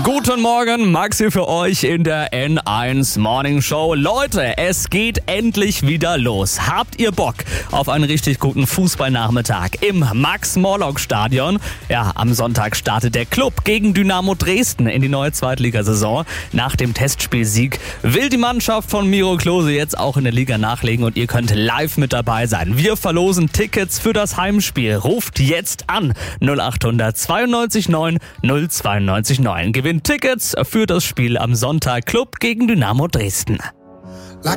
Guten Morgen, Max hier für euch in der N1 Morning Show. Leute, es geht endlich wieder los. Habt ihr Bock auf einen richtig guten Fußballnachmittag im Max-Morlock-Stadion? Ja, am Sonntag startet der Club gegen Dynamo Dresden in die neue Zweitligasaison. Nach dem Testspielsieg will die Mannschaft von Miro Klose jetzt auch in der Liga nachlegen und ihr könnt live mit dabei sein. Wir verlosen Tickets für das Heimspiel. Ruft jetzt an 0800 92 9 092 9. Gewinnt Tickets für das Spiel am Sonntag, Club gegen Dynamo Dresden.